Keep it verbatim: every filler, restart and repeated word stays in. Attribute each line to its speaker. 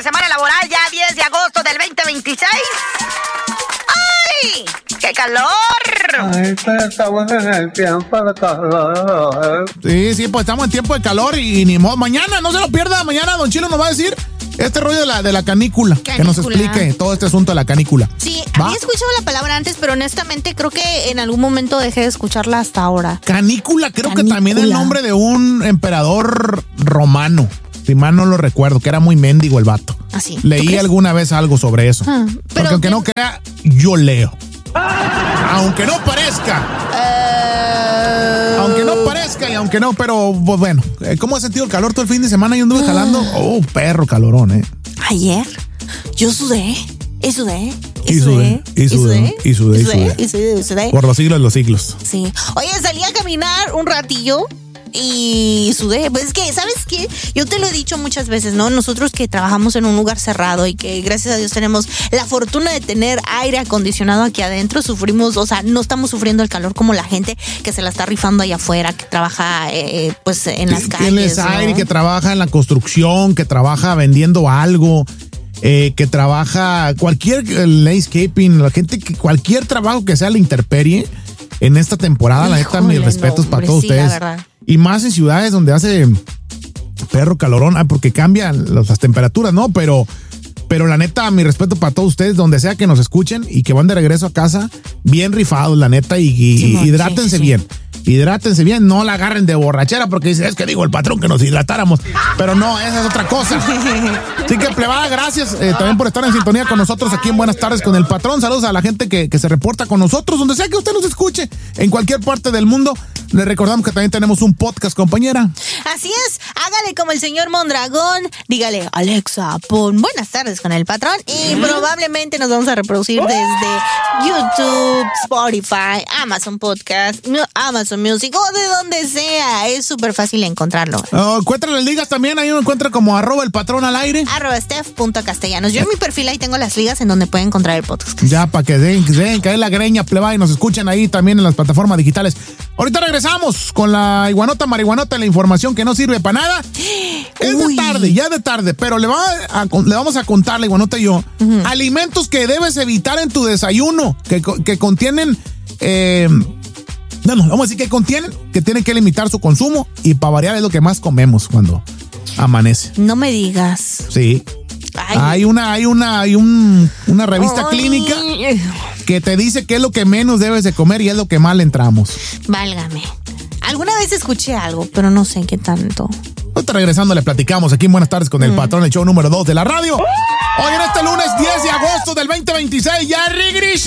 Speaker 1: semana laboral, ya diez de agosto del veinte veintiséis. ¡Ay! ¡Qué calor!
Speaker 2: Ay, pero estamos en el tiempo de calor.
Speaker 3: Sí, sí, pues estamos en tiempo de calor y, y ni modo. Mañana, no se lo pierda, mañana Don Chilo nos va a decir este rollo de la, de la canícula, canícula, que nos explique todo este asunto de la canícula.
Speaker 4: Sí, había escuchado la palabra antes, pero honestamente creo que en algún momento dejé de escucharla hasta ahora.
Speaker 3: Canícula, creo
Speaker 4: canícula.
Speaker 3: que también es el nombre de un emperador romano. Si mal no lo recuerdo, que era muy mendigo el vato.
Speaker 4: ¿Ah, sí?
Speaker 3: Leí alguna vez algo sobre eso. Ah, Porque aunque que... no crea, yo leo. Aunque no parezca. Uh... Aunque no parezca y aunque no, pero pues, bueno. ¿Cómo has sentido el calor todo el fin de semana? Yo anduve uh... jalando. Oh, perro calorón, eh.
Speaker 4: Ayer yo sudé. Y sudé.
Speaker 3: Y sudé. Y sudé. Y sudé. Y sudé.
Speaker 4: Y sudé. Y sudé.
Speaker 3: Por los siglos de los siglos.
Speaker 4: Sí. Oye, salí a caminar un ratillo. Y sudé, pues es que, ¿sabes qué? Yo te lo he dicho muchas veces, ¿no? Nosotros que trabajamos en un lugar cerrado y que gracias a Dios tenemos la fortuna de tener aire acondicionado aquí adentro, sufrimos, o sea, no estamos sufriendo el calor como la gente que se la está rifando allá afuera, que trabaja eh, pues en las calles.
Speaker 3: Tienes
Speaker 4: ¿no?
Speaker 3: aire, que trabaja en la construcción, que trabaja vendiendo algo, eh, que trabaja cualquier landscaping, la gente que cualquier trabajo que sea la intemperie en esta temporada. Híjole, la neta, mis respetos no, para todos sí, ustedes. Y más en ciudades donde hace perro calorón, ah, porque cambian las, las temperaturas, ¿no? Pero, pero la neta, mi respeto para todos ustedes, donde sea que nos escuchen y que van de regreso a casa, bien rifados, la neta, y, y sí, hidrátense sí, sí, bien. Hidrátense bien, no la agarren de borrachera porque dice, es que digo el patrón que nos hidratáramos. Pero no, esa es otra cosa. Así que, plebada, gracias eh, también por estar en sintonía con nosotros aquí en Buenas Tardes con el Patrón. Saludos a la gente que, que se reporta con nosotros, donde sea que usted nos escuche, en cualquier parte del mundo. Le recordamos que también tenemos un podcast, compañera.
Speaker 4: Así es, hágale como el señor Mondragón, dígale, Alexa, pon Buenas Tardes con el Patrón y ¿Mm? probablemente nos vamos a reproducir desde YouTube, Spotify, Amazon Podcast, Amazon Music o de donde sea. Es súper fácil encontrarlo.
Speaker 3: Uh, encuentran las ligas también, ahí uno encuentra como arroba el patrón al aire.
Speaker 4: Arroba steph.castellanos. Yo en mi perfil ahí tengo las ligas en donde pueden encontrar el podcast.
Speaker 3: Ya, para que den, den caer la greña, pleba, y nos escuchen ahí también en las plataformas digitales. Ahorita regresamos con la iguanota marihuanota, la información que no sirve para nada. Es Uy. de tarde, ya de tarde, pero le, va a, le vamos a contar, la iguanota y yo, uh-huh. alimentos que debes evitar en tu desayuno, que, que contienen... Eh, No, no, vamos a decir que contienen, que tienen que limitar su consumo y para variar es lo que más comemos cuando amanece.
Speaker 4: No me digas.
Speaker 3: Sí. Ay. Hay una, hay una, hay un, una revista Ay. clínica que te dice qué es lo que menos debes de comer y es lo que más le entramos.
Speaker 4: Válgame. Alguna vez escuché algo, pero no sé qué tanto.
Speaker 3: Ahorita regresando le platicamos aquí en Buenas Tardes con el mm. Patrón, el show número dos de la radio. Hoy en este lunes diez de agosto del veinte veintiséis, ya regresamos.